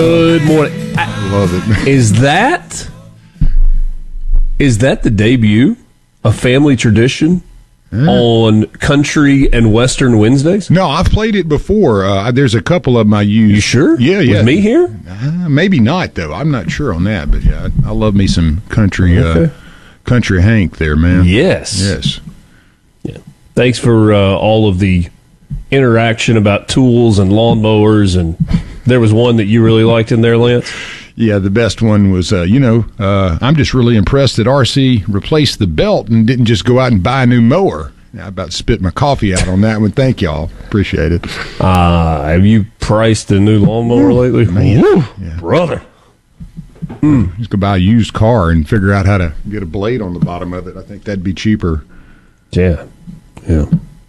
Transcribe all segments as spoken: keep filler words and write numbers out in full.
Good morning. I love it. Is that is that the debut of Family Tradition yeah. on Country and Western Wednesdays? No, I've played it before. Uh, there's a couple of them I use. You sure? Yeah, yeah. With me here? Uh, maybe not, though. I'm not sure on that, but yeah, I, I love me some country, okay. uh, country Hank there, man. Yes, yes. Yeah. Thanks for uh, all of the interaction about tools and lawnmowers, and there was one that you really liked in there, Lance. Yeah, the best one was, uh, you know, uh, I'm just really impressed that R C replaced the belt and didn't just go out and buy a new mower. I about spit my coffee out on that one. Thank y'all. Appreciate it. Uh, have you priced a new lawnmower lately? Man, Woo, yeah. Brother. Mm. Just go buy a used car and figure out how to get a blade on the bottom of it. I think that'd be cheaper. Yeah. Yeah.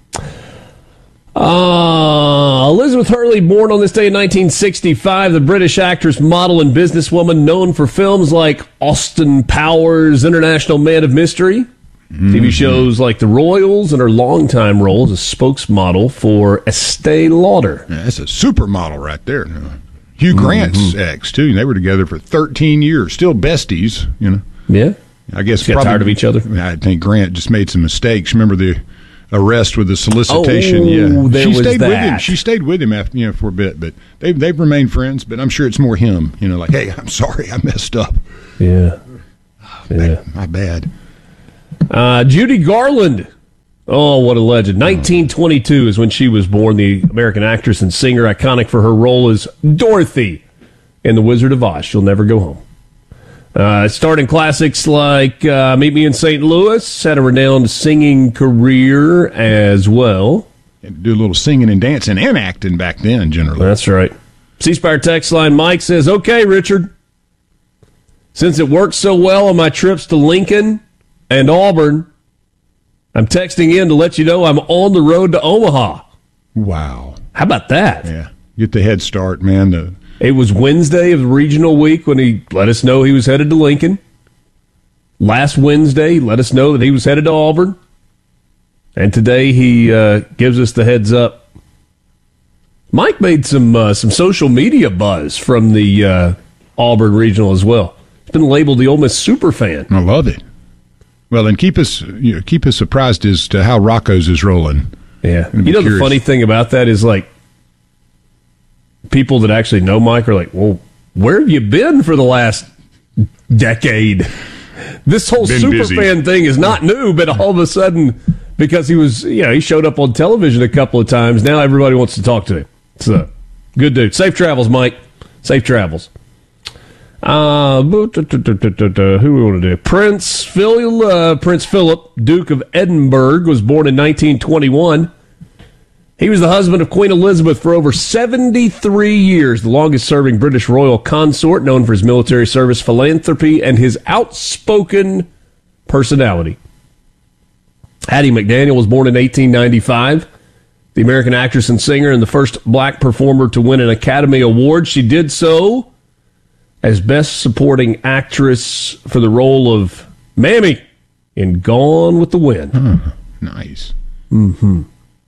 Uh, Elizabeth Hurley, born on this day in nineteen sixty-five, the British actress, model, and businesswoman known for films like Austin Powers, International Man of Mystery, mm-hmm. T V shows like The Royals, and her longtime role as a spokesmodel for Estee Lauder. Yeah, that's a supermodel right there. Hugh Grant's mm-hmm. ex, too. They were together for thirteen years. Still besties, you know. Yeah. I guess got probably, tired of each other. I think Grant just made some mistakes. Remember the arrest with the solicitation? Oh, yeah, there she was stayed that. with him. She stayed with him after, you know, for a bit, but they've they've remained friends. But I'm sure it's more him, you know, like, hey, I'm sorry, I messed up. Yeah, oh, yeah, my bad. Uh, Judy Garland. Oh, what a legend! nineteen twenty-two is when she was born. The American actress and singer, iconic for her role as Dorothy in The Wizard of Oz. She'll never go home. Uh, starting classics like uh, Meet Me in Saint Louis, had a renowned singing career as well. Had to do a little singing and dancing and acting back then, generally. That's right. C-Spire text line, Mike says, okay, Richard, since it works so well on my trips to Lincoln and Auburn, I'm texting in to let you know I'm on the road to Omaha. Wow. How about that? Yeah. Get the head start, man. The It was Wednesday of the regional week when he let us know he was headed to Lincoln. Last Wednesday, he let us know that he was headed to Auburn. And today he uh, gives us the heads up. Mike made some uh, some social media buzz from the uh, Auburn regional as well. He's been labeled the Ole Miss superfan. I love it. Well, then keep us you know, keep us surprised as to how Rocco's is rolling. Yeah. You know, curious. The funny thing about that is, like, people that actually know Mike are like, well, where have you been for the last decade? This whole superfan thing is not new, but all of a sudden, because he was, you know, he showed up on television a couple of times, now everybody wants to talk to him. So, good dude. Safe travels, Mike. Safe travels. Uh, who we want to do? Prince Phil, uh, Prince Philip, Duke of Edinburgh, was born in nineteen twenty-one. He was the husband of Queen Elizabeth for over seventy-three years, the longest-serving British royal consort, known for his military service, philanthropy, and his outspoken personality. Hattie McDaniel was born in eighteen ninety-five, the American actress and singer and the first black performer to win an Academy Award. She did so as Best Supporting Actress for the role of Mammy in Gone with the Wind. Hmm, nice. Mm-hmm.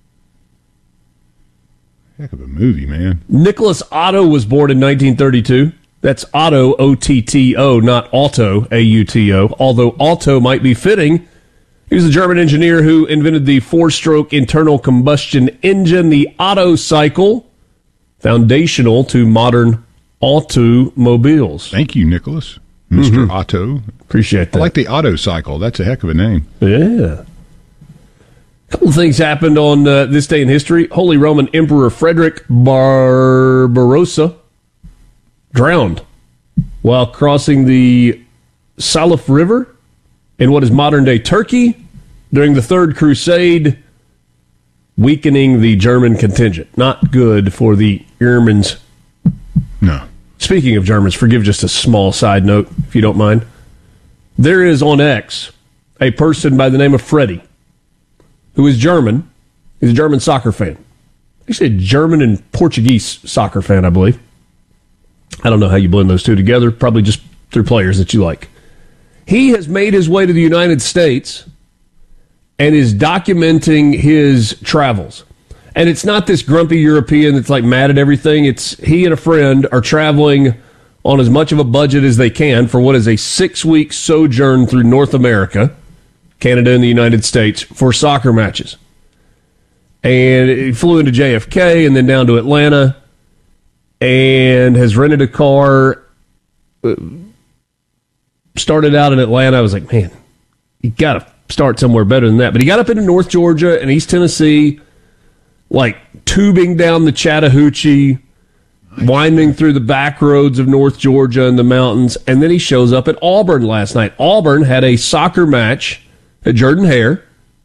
Heck of a movie, man. Nicholas Otto was born in nineteen thirty-two. That's Otto, O T T O, not Auto, A U T O, although Auto might be fitting. He was a German engineer who invented the four-stroke internal combustion engine, the Otto cycle, foundational to modern automobiles. Thank you, Nicholas. Mister Mm-hmm. Otto. Appreciate that. I like the Otto cycle. That's a heck of a name. Yeah. A couple of things happened on uh, this day in history. Holy Roman Emperor Frederick Barbarossa drowned while crossing the Salif River in what is modern-day Turkey during the Third Crusade, weakening the German contingent. Not good for the Germans. No. Speaking of Germans, forgive just a small side note, if you don't mind. There is on X a person by the name of Freddie, who is German. He's a German soccer fan. Actually, a German and Portuguese soccer fan, I believe. I don't know how you blend those two together. Probably just through players that you like. He has made his way to the United States and is documenting his travels. And it's not this grumpy European that's like mad at everything. It's he and a friend are traveling on as much of a budget as they can for what is a six-week sojourn through North America, Canada and the United States, for soccer matches. And he flew into J F K and then down to Atlanta and has rented a car. Started out in Atlanta. I was like, man, you got to start somewhere better than that. But he got up into North Georgia and East Tennessee, like tubing down the Chattahoochee, winding through the back roads of North Georgia and the mountains. And then he shows up at Auburn last night. Auburn had a soccer match at Jordan-Hare.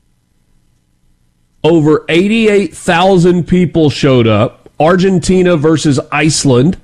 Over eighty-eight thousand people showed up. Argentina versus Iceland.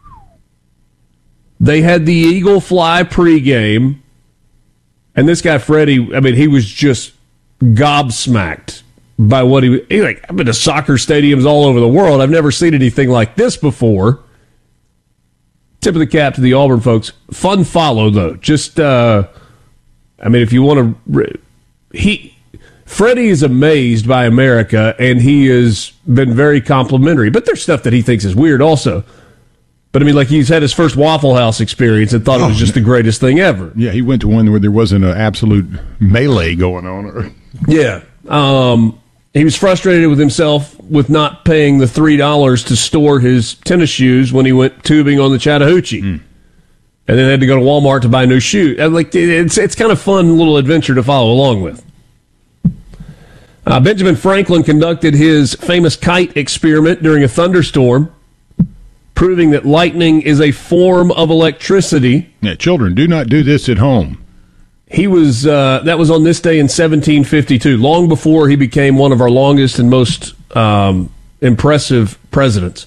They had the Eagle Fly pregame. And this guy, Freddie, I mean, he was just gobsmacked by what he, he like, I've been to soccer stadiums all over the world. I've never seen anything like this before. Tip of the cap to the Auburn folks. Fun follow, though. Just, uh, I mean, if you want to, he, Freddie is amazed by America, and he has been very complimentary. But there's stuff that he thinks is weird also. But, I mean, like, he's had his first Waffle House experience and thought oh, it was just the greatest thing ever. Yeah, he went to one where there wasn't an absolute melee going on. Yeah. Um, he was frustrated with himself with not paying the three dollars to store his tennis shoes when he went tubing on the Chattahoochee. Mm. And then had to go to Walmart to buy new shoes. And, like, it's, it's kind of fun little adventure to follow along with. Uh, Benjamin Franklin conducted his famous kite experiment during a thunderstorm, proving that lightning is a form of electricity. Yeah, children, do not do this at home. He was uh, that was on this day in seventeen fifty-two, long before he became one of our longest and most um, impressive presidents.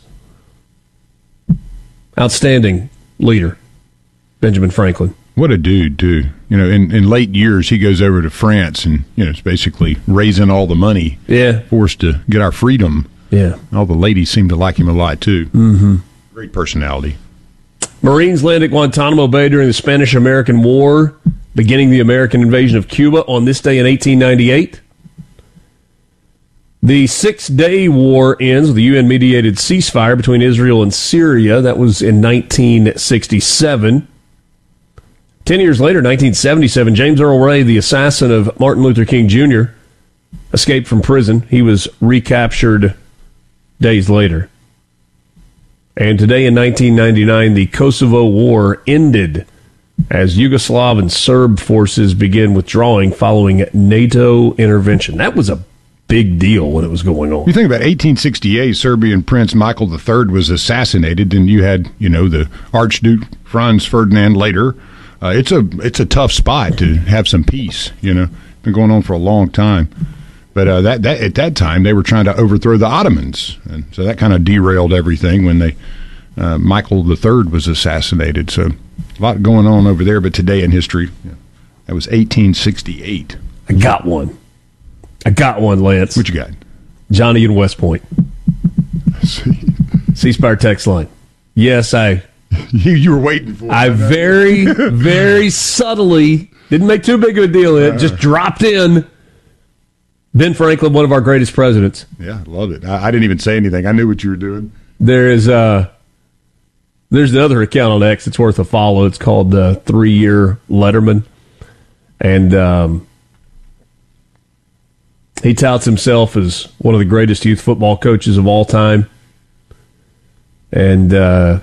Outstanding leader, Benjamin Franklin. What a dude, too. You know, in, in late years, he goes over to France and, you know, it's basically raising all the money yeah. for us to get our freedom. Yeah. All the ladies seem to like him a lot, too. Mm-hmm. Great personality. Marines landed at Guantanamo Bay during the Spanish-American War, beginning the American invasion of Cuba on this day in eighteen ninety-eight. The Six-Day War ends with a U N-mediated ceasefire between Israel and Syria. That was in nineteen sixty-seven. Ten years later, nineteen seventy-seven, James Earl Ray, the assassin of Martin Luther King Junior, escaped from prison. He was recaptured days later. And today in nineteen ninety-nine, the Kosovo War ended as Yugoslav and Serb forces began withdrawing following NATO intervention. That was a big deal when it was going on. You think about eighteen sixty-eight, Serbian Prince Michael the Third was assassinated, and you had, you know, the Archduke Franz Ferdinand later. Uh, it's a it's a tough spot to have some peace, you know. Been going on for a long time. But uh, that, that at that time, they were trying to overthrow the Ottomans. And so that kind of derailed everything when they uh, Michael the Third was assassinated. So a lot going on over there. But today in history, yeah, that was eighteen sixty-eight. I got one. I got one, Lance. What you got? Johnny in West Point. C-Spire text line. Yes, I... You, you were waiting for it. I very, very subtly, didn't make too big of a deal in it, just dropped in Ben Franklin, one of our greatest presidents. Yeah, I love it. I, I didn't even say anything. I knew what you were doing. There is uh, there's another account on X that's worth a follow. It's called uh, Three Year Letterman. And um, he touts himself as one of the greatest youth football coaches of all time. And... Uh,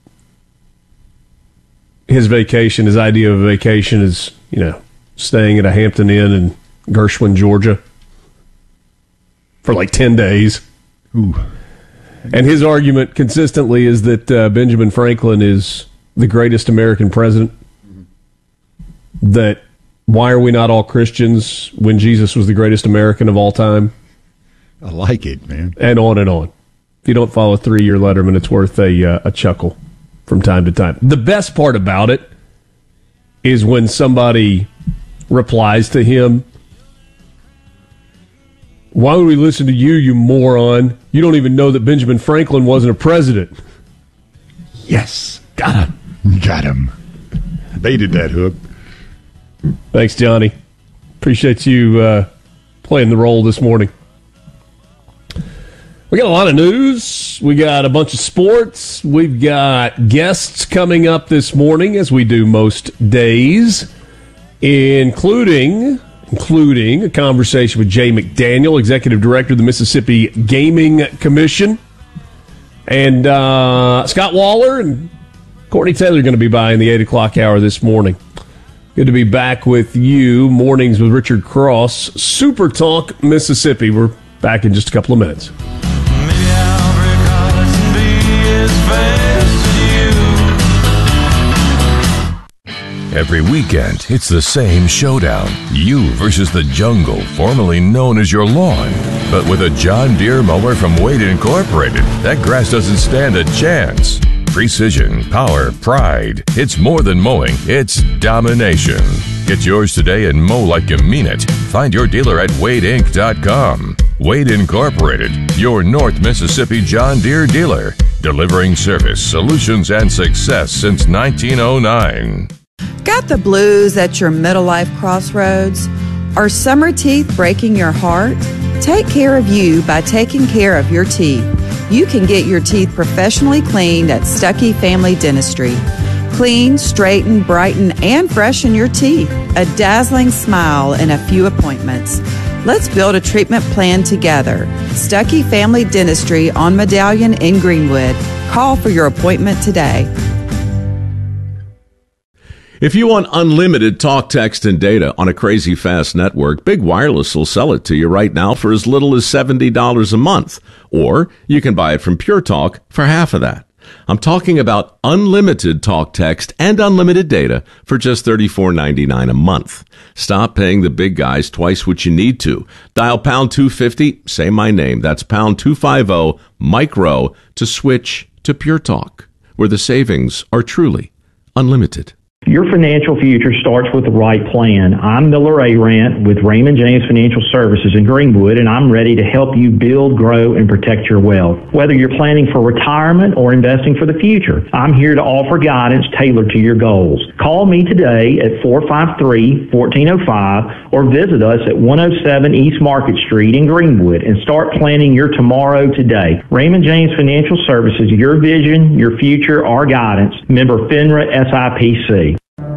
his vacation, his idea of a vacation is, you know, staying at a Hampton Inn in Gershwin, Georgia for like ten days. Ooh. And his argument consistently is that uh, Benjamin Franklin is the greatest American president. Mm-hmm. That why are we not all Christians when Jesus was the greatest American of all time? I like it, man. And on and on. If you don't follow Three Year Letterman, it's worth a uh, a chuckle from time to time. The best part about it is when somebody replies to him, why would we listen to you, you moron? You don't even know that Benjamin Franklin wasn't a president. Yes. Got him. Got him. Baited that hook. Thanks, Johnny. Appreciate you uh, playing the role this morning. We got a lot of news. We got a bunch of sports. We've got guests coming up this morning, as we do most days, including including a conversation with Jay McDaniel, Executive Director of the Mississippi Gaming Commission. And uh, Scott Waller and Courtney Taylor are going to be by in the eight o'clock hour this morning. Good to be back with you. Mornings with Richard Cross. Super Talk Mississippi. We're back in just a couple of minutes. Every weekend, it's the same showdown. You versus the jungle, formerly known as your lawn. But with a John Deere mower from Wade Incorporated, that grass doesn't stand a chance. Precision, power, pride. It's more than mowing, it's domination. Get yours today and mow like you mean it. Find your dealer at wade inc dot com. Wade Incorporated, your North Mississippi John Deere dealer. Delivering service, solutions, and success since nineteen oh nine. Got the blues at your middle life crossroads? Are summer teeth breaking your heart? Take care of you by taking care of your teeth. You can get your teeth professionally cleaned at Stuckey Family Dentistry. Clean, straighten, brighten, and freshen your teeth. A dazzling smile in a few appointments. Let's build a treatment plan together. Stuckey Family Dentistry on Medallion in Greenwood. Call for your appointment today. If you want unlimited talk, text, and data on a crazy fast network, Big Wireless will sell it to you right now for as little as seventy dollars a month. Or you can buy it from Pure Talk for half of that. I'm talking about unlimited talk, text, and unlimited data for just thirty-four ninety-nine a month. Stop paying the big guys twice what you need to. Dial pound two fifty, say my name. That's pound two fifty, micro, to switch to Pure Talk, where the savings are truly unlimited. Your financial future starts with the right plan. I'm Miller Arant with Raymond James Financial Services in Greenwood, and I'm ready to help you build, grow, and protect your wealth. Whether you're planning for retirement or investing for the future, I'm here to offer guidance tailored to your goals. Call me today at four five three, one four zero five or visit us at one oh seven East Market Street in Greenwood and start planning your tomorrow today. Raymond James Financial Services, your vision, your future, our guidance. Member FINRA S I P C.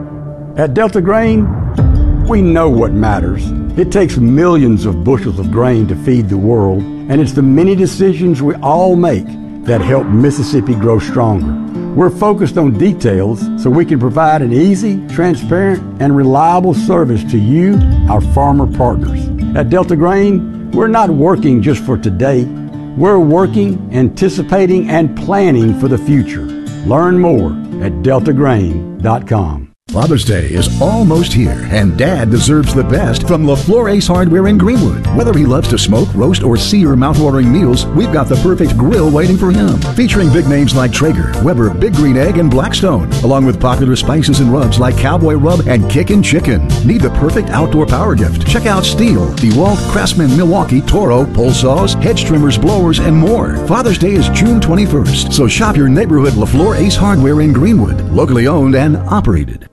At Delta Grain, we know what matters. It takes millions of bushels of grain to feed the world, and it's the many decisions we all make that help Mississippi grow stronger. We're focused on details so we can provide an easy, transparent, and reliable service to you, our farmer partners. At Delta Grain, we're not working just for today. We're working, anticipating, and planning for the future. Learn more at delta grain dot com. Father's Day is almost here, and Dad deserves the best from LaFleur Ace Hardware in Greenwood. Whether he loves to smoke, roast, or sear mouth-watering meals, we've got the perfect grill waiting for him. Featuring big names like Traeger, Weber, Big Green Egg, and Blackstone, along with popular spices and rubs like Cowboy Rub and Kickin' Chicken. Need the perfect outdoor power gift? Check out Stihl, DeWalt, Craftsman, Milwaukee, Toro, pole saws, hedge trimmers, blowers, and more. Father's Day is June twenty-first, so shop your neighborhood LaFleur Ace Hardware in Greenwood, locally owned and operated.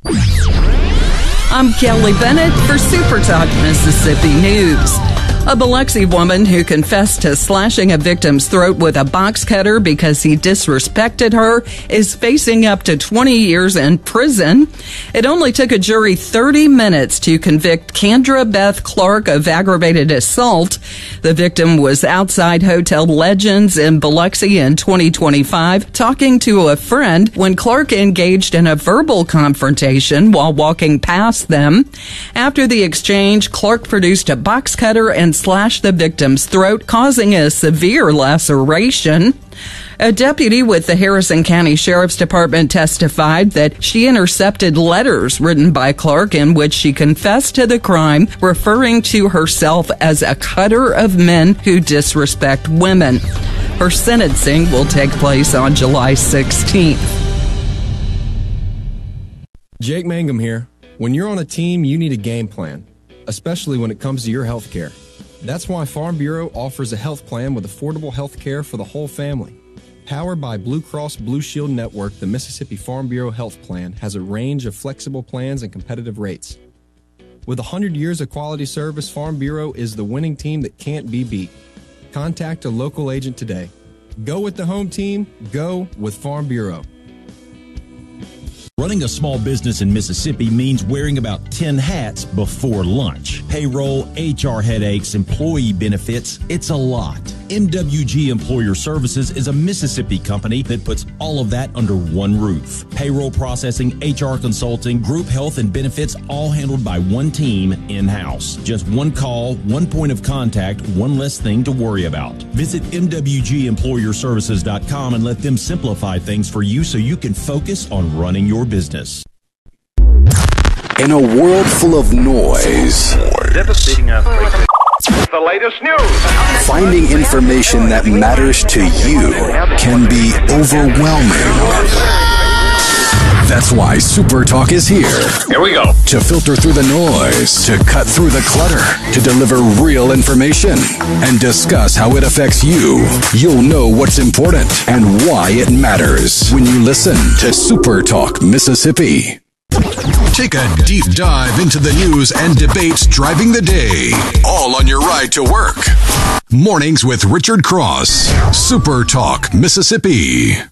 I'm Kelly Bennett for Super Talk Mississippi News. A Biloxi woman who confessed to slashing a victim's throat with a box cutter because he disrespected her is facing up to twenty years in prison. It only took a jury thirty minutes to convict Kendra Beth Clark of aggravated assault. The victim was outside Hotel Legends in Biloxi in twenty twenty-five talking to a friend when Clark engaged in a verbal confrontation while walking past them. After the exchange, Clark produced a box cutter and slashed the victim's throat, causing a severe laceration. A deputy with the Harrison County Sheriff's Department testified that she intercepted letters written by Clark in which she confessed to the crime, referring to herself as a cutter of men who disrespect women. Her sentencing will take place on July sixteenth. Jake Mangum here. When you're on a team, you need a game plan, especially when it comes to your health care. That's why Farm Bureau offers a health plan with affordable health care for the whole family. Powered by Blue Cross Blue Shield Network, the Mississippi Farm Bureau Health Plan has a range of flexible plans and competitive rates. With one hundred years of quality service, Farm Bureau is the winning team that can't be beat. Contact a local agent today. Go with the home team. Go with Farm Bureau. Running a small business in Mississippi means wearing about ten hats before lunch. Payroll, H R headaches, employee benefits, it's a lot. M W G Employer Services is a Mississippi company that puts all of that under one roof. Payroll processing, H R consulting, group health and benefits, all handled by one team in-house. Just one call, one point of contact, one less thing to worry about. Visit M W G employer services dot com and let them simplify things for you so you can focus on running your business. In a world full of noise, devastating earthquake. The latest news. Finding information that matters to you can be overwhelming. That's why Super Talk is here. Here we go. To filter through the noise, to cut through the clutter, to deliver real information, and discuss how it affects you. You'll know what's important and why it matters when you listen to Super Talk Mississippi. Take a deep dive into the news and debates driving the day, all on your ride to work. Mornings with Richard Cross, Super Talk Mississippi.